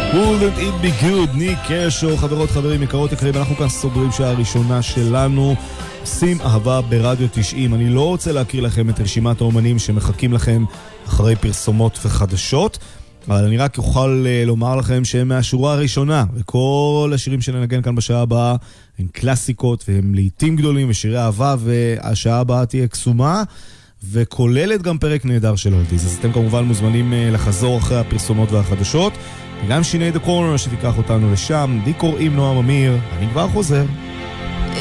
Wouldn't it be good, ניק קשו, חברות חברים יקרות יקרים, אנחנו כאן סוגרים שעה הראשונה שלנו, עושים אהבה ברדיו 90. אני לא רוצה להכיר לכם את רשימת האומנים שמחכים לכם אחרי פרסומות וחדשות, אבל אני רק אוכל לומר לכם שהם מהשורה הראשונה, וכל השירים שננגן כאן בשעה הבאה הם קלאסיקות והם לעיתים גדולים ושירי אהבה, והשעה הבאה תהיה קסומה וכוללת גם פרק נהדר של אולדיז. אז אתם כמובן מוזמנים לחזור אחרי הפרסומות והחדשות, וגם שיני דה קורנר שתיקח אותנו לשם. די קוראים נועם אמיר, אני כבר חוזר.